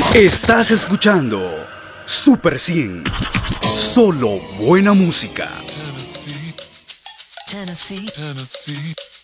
Estás escuchando Super 100. Solo buena música. Tennessee, Tennessee, Tennessee.